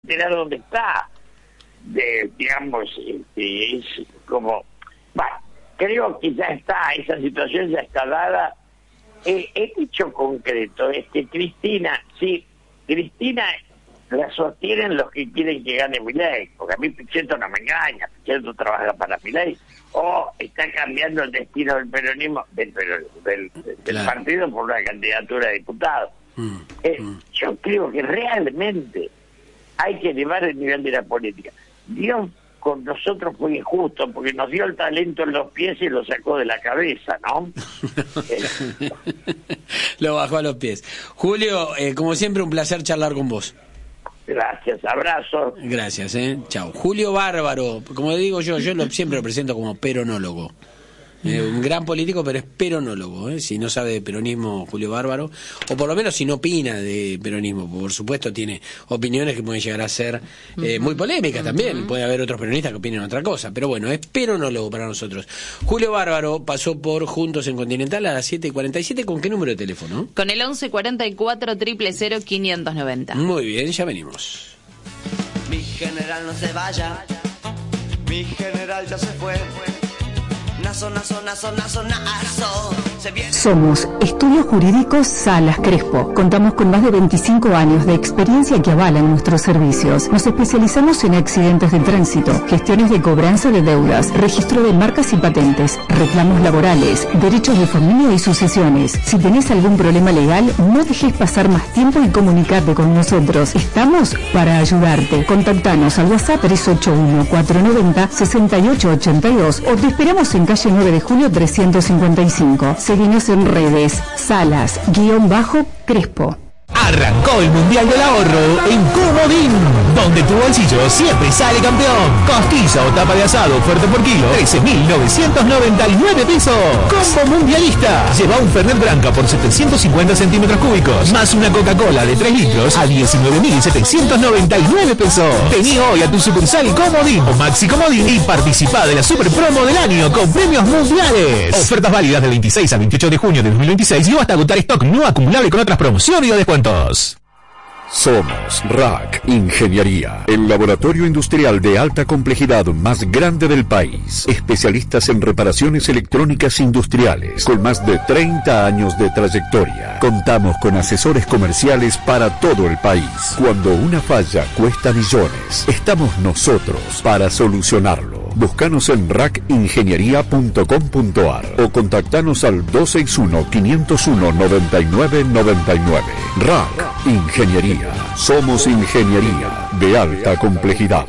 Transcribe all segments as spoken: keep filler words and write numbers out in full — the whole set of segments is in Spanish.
Mira dónde está, de, digamos, este, es como, bueno, creo que ya está, esa situación ya está dada. Eh, el hecho concreto es que Cristina, sí, Cristina la sostienen los que quieren que gane Milei, porque a mí Pichetto no me engaña, Pichetto trabaja para Milei, o está cambiando el destino del peronismo, del, del, del, del claro. partido por una candidatura de diputado. Mm, eh, mm. Yo creo que realmente hay que elevar el nivel de la política. Dios con nosotros fue injusto porque nos dio el talento en los pies y lo sacó de la cabeza, ¿no? eh. Lo bajó a los pies. Julio, eh, como siempre, un placer charlar con vos. Gracias, abrazo. Gracias, eh. Chao. Julio Bárbaro, como digo yo, yo lo, siempre lo presento como peronólogo. Eh, un gran político, pero es peronólogo, ¿eh? Si no sabe de peronismo, Julio Bárbaro, o por lo menos si no opina de peronismo, por supuesto tiene opiniones que pueden llegar a ser eh, muy polémicas también, puede haber otros peronistas que opinen otra cosa, pero bueno, es peronólogo para nosotros. Julio Bárbaro pasó por Juntos en Continental a las siete y cuarenta y siete, ¿con qué número de teléfono? Con el once cuarenta y cuatro, cero cero cero, quinientos noventa. Muy bien, ya venimos. Mi general no se vaya, mi general ya se fue. Nazo, nazo, nazo, nazo, nazo. Somos Estudios Jurídicos Salas Crespo. Contamos con más de veinticinco años de experiencia que avalan nuestros servicios. Nos especializamos en accidentes de tránsito, gestiones de cobranza de deudas, registro de marcas y patentes, reclamos laborales, derechos de familia y sucesiones. Si tenés algún problema legal, no dejes pasar más tiempo y comunicarte con nosotros. Estamos para ayudarte. Contactanos al WhatsApp tres ocho uno, cuatro nueve cero, seis ocho ocho dos o te esperamos en calle nueve de julio trescientos cincuenta y cinco. Seguinos en redes, Salas, guión bajo, Crespo. Arrancó el Mundial del Ahorro en Comodín, donde tu bolsillo siempre sale campeón. Costilla o tapa de asado, oferta por kilo, trece mil novecientos noventa y nueve pesos. Combo mundialista. Lleva un Fernet Branca por setecientos cincuenta centímetros cúbicos, más una Coca-Cola de tres litros a diecinueve mil setecientos noventa y nueve pesos. Vení hoy a tu sucursal Comodín o Maxi Comodín y participá de la super promo del año con premios mundiales. Ofertas válidas del veintiséis al veintiocho de junio de dos mil veintiséis y hasta agotar stock no acumulable con otras promociones o descuentos. Somos R A C Ingeniería, el laboratorio industrial de alta complejidad más grande del país. Especialistas en reparaciones electrónicas industriales, con más de treinta años de trayectoria. Contamos con asesores comerciales para todo el país. Cuando una falla cuesta millones, estamos nosotros para solucionarlo. Búscanos en rac ingeniería punto com punto ar o contactanos al dos seis uno, cinco cero uno, nueve nueve nueve nueve. R A C Ingeniería. Somos ingeniería de alta complejidad.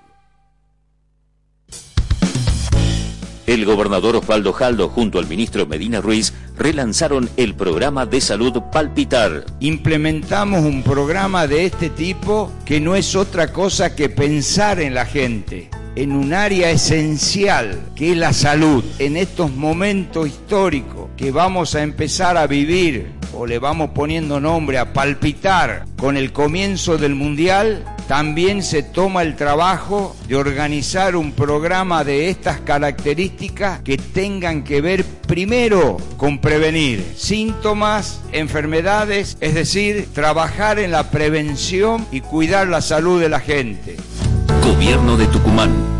El gobernador Osvaldo Jaldo junto al ministro Medina Ruiz relanzaron el programa de salud Palpitar. Implementamos un programa de este tipo que no es otra cosa que pensar en la gente, en un área esencial que es la salud. En estos momentos históricos que vamos a empezar a vivir, o le vamos poniendo nombre a palpitar, con el comienzo del Mundial, también se toma el trabajo de organizar un programa de estas características que tengan que ver primero con prevenir síntomas, enfermedades, es decir, trabajar en la prevención y cuidar la salud de la gente. Gobierno de Tucumán.